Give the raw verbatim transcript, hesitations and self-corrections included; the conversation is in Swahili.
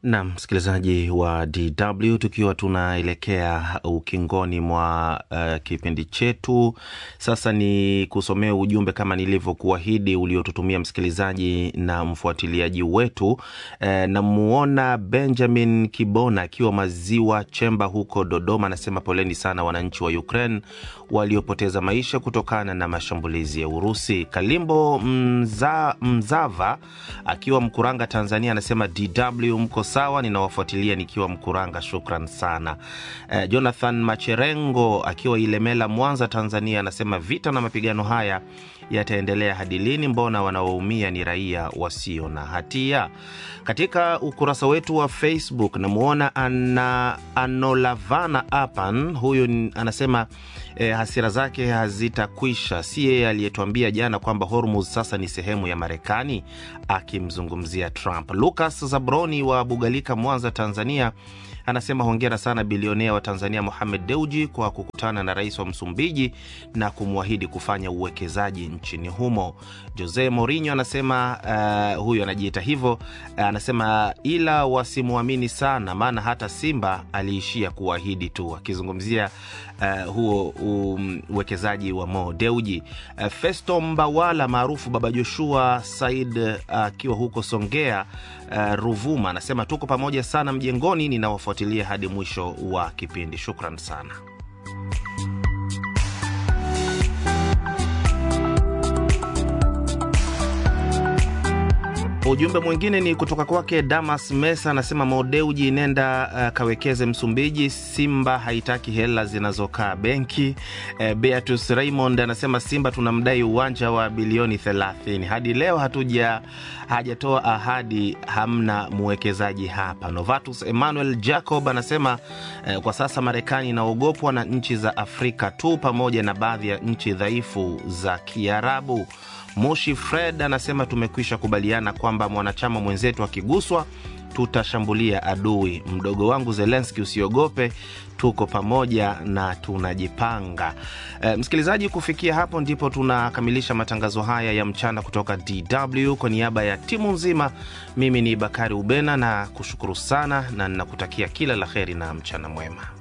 Na msikilizaji wa D W, tukiwa tunaelekea ukingoni mwa uh, kipindi chetu, sasa ni kusomea ujumbe kama nilivyokuahidi uliotutumia msikilizaji na mfuatiliaji wetu. Uh, na muona Benjamin Kibona akiwa Maziwa Chemba huko Dodoma, anasema poleni sana wananchi wa Ukraine waliopoteza maisha kutokana na mashambulizi ya Urusi. Kalimbo Mza, Mzava akiwa Mkuranga Tanzania, anasema D W mko sawa, ninawafuatilia nikiwa Mkuranga, shukran sana. Uh, Jonathan Macherengo akiwa Ilemela Mwanza Tanzania, anasema vita na mapigano haya yataendelea hadi lini? Mbona wanaoumia ni raia wasio na hatia? Katika ukurasa wetu wa Facebook namuona ana Anolavana Apan, huyu anasema eh, hasira zake hazitakwisha. Si yeye aliyetuambia jana kwamba Hormuz sasa ni sehemu ya Marekani, akimzungumzia Trump. Lucas Zabroni wa Bugalika Mwanza Tanzania anasema hongera sana bilionea wa Tanzania Mohamed Dewji kwa kukutana na rais wa Msumbiji na kumwahidi kufanya uwekezaji nchini humo. Jose Mourinho anasema uh, huyu anajiita hivyo, uh, anasema ila wasimuamini sana maana hata Simba aliishia kuahidi tu, akizungumzia uh, huo um, uwekezaji wa Mo Dewji. Uh, Festo Mbawala maarufu Baba Joshua Said akiwa uh, huko Songea uh, Ruvuma, anasema tuko pamoja sana mjengoni, ninawafuatilia hadi mwisho wa kipindi. Shukran sana. Ujumbe mwingine ni kutoka kwake Damas Mesa, anasema Mo Dewji nenda uh, kawekeze Msumbiji, Simba haitaki hela zinazokaa benki. uh, Beatus Raymond anasema Simba tunamdai uwanja wa bilioni thelathini, hadi leo hatuja hajatoa ahadi, hamna muwekezaji hapa. Novatus Emmanuel Jacob anasema uh, kwa sasa Marekani inaogopwa na nchi za Afrika tu pamoja na baadhi ya nchi dhaifu za Kiarabu. Moshi Fred anasema tumekwisha kubaliana kwamba mwanachama mwenzetu akiguswa tutashambulia adui. Mdogo wangu Zelensky usiogope, tuko pamoja na tunajipanga. E, msikilizaji, kufikia hapo ndipo tunakamilisha matangazo haya ya mchana kutoka D W. Kwa niaba ya timu nzima, mimi ni Bakari Ubena na kushukuru sana na ninakutakia kila laheri na mchana mwema.